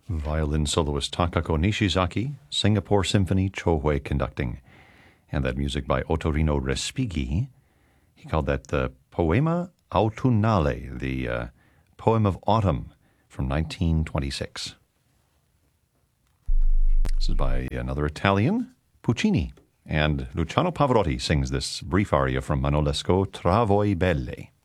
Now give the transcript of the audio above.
Violin soloist Takako Nishizaki, Singapore Symphony, Chohui conducting. And that music by Ottorino Respighi. He called that the Poema Autunnale, the Poem of Autumn from 1926. This is by another Italian, Puccini. And Luciano Pavarotti sings this brief aria from Manolosco, Tra voi belle.